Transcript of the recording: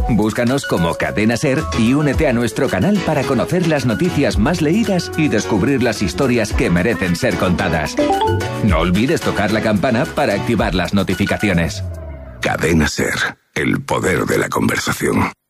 Búscanos como Cadena SER y únete a nuestro canal para conocer las noticias más leídas y descubrir las historias que merecen ser contadas. No olvides tocar la campana para activar las notificaciones. Cadena SER, el poder de la conversación.